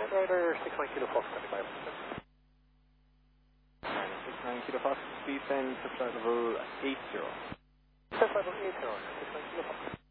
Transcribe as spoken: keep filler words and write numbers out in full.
Flight radar six nine Kilo Fox, standing by. six nine Kilo Fox, descend to flight level eight zero. Flight level eight zero, six nine Kilo Fox.